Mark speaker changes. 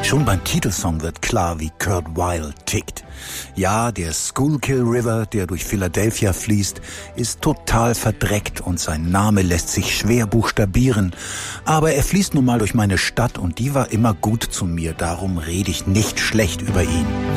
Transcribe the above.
Speaker 1: Schon beim Titelsong wird klar, wie Kurt Weill tickt. Ja, der Schuylkill River, der durch Philadelphia fließt, ist total verdreckt und sein Name lässt sich schwer buchstabieren. Aber er fließt nun mal durch meine Stadt und die war immer gut zu mir, darum rede ich nicht schlecht über ihn.